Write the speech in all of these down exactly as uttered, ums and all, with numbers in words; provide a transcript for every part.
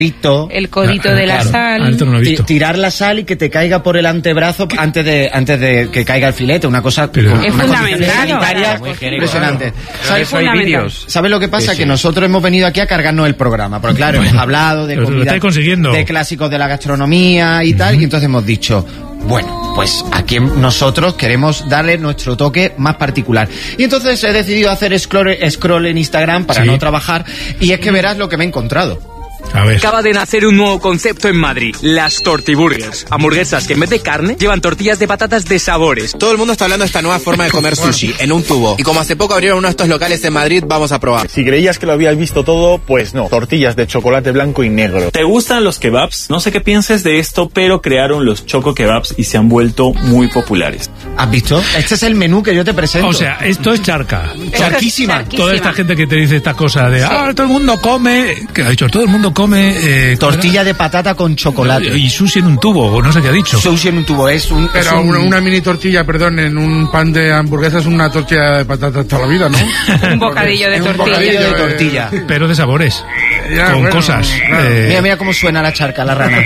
el codito ah, de la claro. sal, ah, no T- tirar la sal y que te caiga por el antebrazo antes de antes de que caiga el filete, una cosa Pero, una es fundamental, impresionante. ¿Sabes, ¿Sabes lo que pasa? Sí, sí. Que nosotros hemos venido aquí a cargarnos el programa, porque claro, bueno, hemos hablado de comida, de clásicos de la gastronomía y uh-huh. tal, y entonces hemos dicho, bueno, pues aquí nosotros queremos darle nuestro toque más particular. Y entonces he decidido hacer scroll, scroll en Instagram para sí. no trabajar, y es que verás lo que me he encontrado. A ver. Acaba de nacer un nuevo concepto en Madrid, las tortiburgers. Hamburguesas que en vez de carne llevan tortillas de patatas de sabores. Todo el mundo está hablando de esta nueva forma de comer sushi, en un tubo. Y como hace poco abrieron uno de estos locales en Madrid, vamos a probar. Si creías que lo habías visto todo, pues no. Tortillas de chocolate blanco y negro. ¿Te gustan los kebabs? No sé qué pienses de esto, pero crearon los choco kebabs y se han vuelto muy populares. ¿Has visto? Este es el menú que yo te presento. O sea, esto es charca. Charquísima. Charquísima. Toda esta gente que te dice esta cosa de, ah, todo el mundo come, que ha dicho, todo el mundo come... Eh, tortilla de patata con chocolate. Y sushi en un tubo, o no sé qué ha dicho. Sushi en un tubo, es un... Pero es un... Una, una mini tortilla, perdón, en un pan de hamburguesa es una tortilla de patata toda la vida, ¿no? un bocadillo de tortilla. Un bocadillo de tortilla. Pero de sabores. Ya, con bueno, cosas. Claro. Eh... Mira, mira cómo suena la charca, la rana.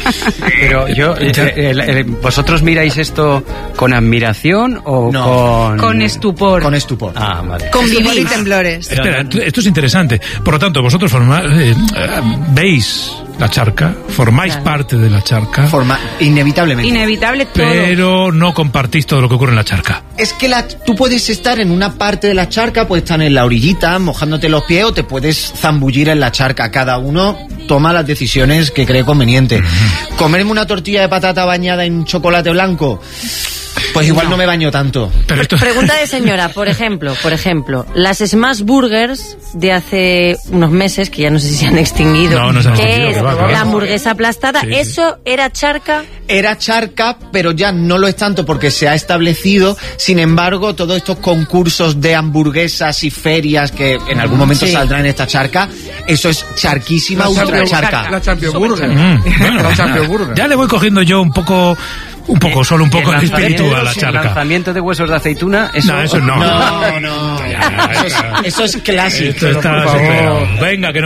Pero yo, eh, eh, eh, ¿vosotros miráis esto con admiración o no. con...? Con estupor. Con estupor. Ah, vale. Con vivir y temblores. Espera, esto es interesante. Por lo tanto, vosotros forma, eh, veis la charca, formáis claro. parte de la charca. Forma, inevitablemente. Inevitable todo. Pero no compartís todo lo que ocurre en la charca. Es que la, tú puedes estar en una parte de la charca, puedes estar en la orillita, mojándote los pies, o te puedes zambullir en la charca. Cada uno toma las decisiones que cree conveniente. Uh-huh. ¿Comerme una tortilla de patata bañada en chocolate blanco? Pues igual no, no me baño tanto. Pero esto... Pregunta de señora, por ejemplo, por ejemplo, las Smash Burgers de hace unos meses, que ya no sé si se han extinguido, no, no se han que extinguido, es que va, que la va. hamburguesa aplastada, sí, ¿eso sí. era charca? Era charca, pero ya no lo es tanto porque se ha establecido. Sin embargo, todos estos concursos de hamburguesas y ferias que en algún momento sí. saldrán en esta charca, eso es charquísima, la ultra champion, charca. La Champion Burger. Mm, bueno, la Champion Burger. Ya le voy cogiendo yo un poco... Un poco, solo un poco de espíritu a la charca. ¿El lanzamiento de huesos de aceituna? Eso... No, eso no. No, no. Ya, ya, ya. Eso, es, eso es clásico. Esto está, venga, que no.